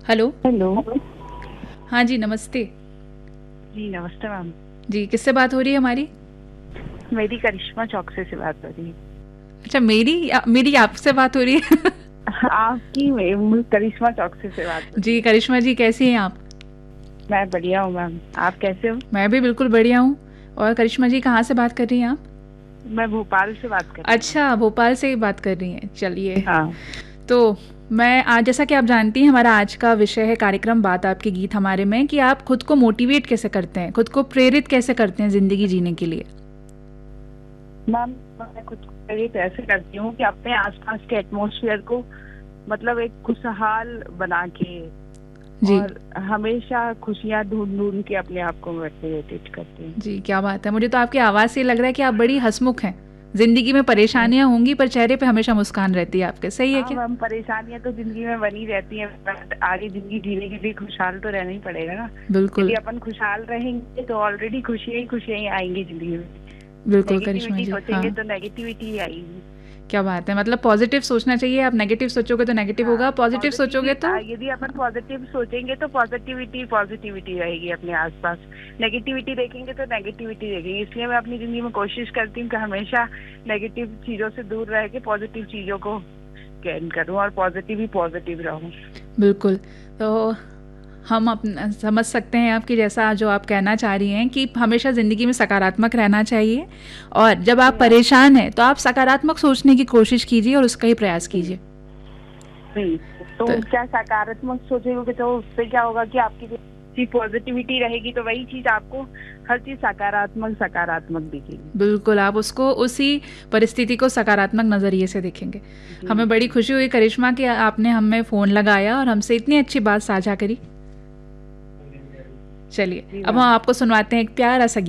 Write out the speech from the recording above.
Hello. Hello. हाँ जी, नमस्ते। जी नमस्ते मैम। जी, किससे बात हो रही है हमारी? मेरी करिश्मा चौकसे से बात हो रही अच्छा, मेरी आपसे बात हो रही है। है। आपकी करिश्मा चौकसे से बात हो रही जी, है। करिश्मा जी कैसी हैं आप? मैं बढ़िया हूँ मैम, आप कैसे हो? मैं भी बिल्कुल बढ़िया हूँ। और करिश्मा जी कहाँ से बात कर रही हैं आप? मैं भोपाल से बात कर रही हूँ। अच्छा, भोपाल से ही बात कर रही हैं, चलिए। हाँ। तो मैं आज, जैसा कि आप जानती हैं, हमारा आज का विषय है कार्यक्रम बात आपके गीत हमारे में, कि आप खुद को मोटिवेट कैसे करते हैं, खुद को प्रेरित कैसे करते हैं ज़िंदगी जीने के लिए। मैम, मैं खुद को प्रेरित ऐसे करती हूँ कि अपने आसपास के एटमॉस्फेयर को मतलब एक खुशहाल बना के जी। और हमेशा खुशियाँ ढूंढ ढूंढ के अपने आप को मोटिवेट करती हूँ। जी, क्या बात है। मुझे तो आपकी आवाज़ से लग रहा है कि आप बड़ी हंसमुख हैं। ज़िंदगी में परेशानियाँ होंगी पर चेहरे पे हमेशा मुस्कान रहती है आपके, सही है हाँ क्या? मैम, परेशानियां तो जिंदगी में बनी रहती हैं, बट आगे जिंदगी जीने के लिए खुशहाल तो रहना ही पड़ेगा ना। यदि बिल्कुल। अपन खुशहाल रहेंगे तो ऑलरेडी खुशियां ही खुशियां ही आएंगी जिंदगी में। बिल्कुल करिश्मा नेगेटिविटी जी, हाँ। सोचेंगे तो नेगेटिविटी ही आएगी। क्या बात है, मतलब पॉजिटिव सोचना चाहिए। आप नेगेटिव सोचोगे तो नेगेटिव होगा, हाँ, पॉजिटिव पॉजिटिव सोचोगे तो। यदि अपन पॉजिटिव सोचेंगे तो पॉजिटिविटी पॉजिटिविटी रहेगी अपने आसपास। नेगेटिविटी देखेंगे तो नेगेटिविटी देखेंगे, इसलिए मैं अपनी जिंदगी में कोशिश करती हूँ कि हमेशा नेगेटिव चीजों से दूर रह के पॉजिटिव चीजों को गेन करूँ और पॉजिटिव ही पॉजिटिव रहूँ। बिल्कुल। तो हम अपना समझ सकते हैं आपकी, जैसा जो आप कहना चाह रही हैं कि हमेशा ज़िंदगी में सकारात्मक रहना चाहिए। और जब जी आप हाँ। परेशान हैं तो आप सकारात्मक सोचने की कोशिश कीजिए और उसका ही प्रयास जी। कीजिए। जी। तो तो क्या सकारात्मक सोचेंगे तो उससे क्या होगा कि आपकी जो पॉजिटिविटी रहेगी तो वही चीज आपको हर चीज सकारात्मक सकारात्मक दिखेगी। बिल्कुल, आप उसको उसी परिस्थिति को सकारात्मक नज़रिए से देखेंगे। जी हमें बड़ी जी। खुशी हुई करिश्मा कि आपने हमें फ़ोन लगाया और हमसे इतनी अच्छी बात साझा करी। चलिए, जी अब हम मैम। आपको सुनवाते हैं एक प्यारा सा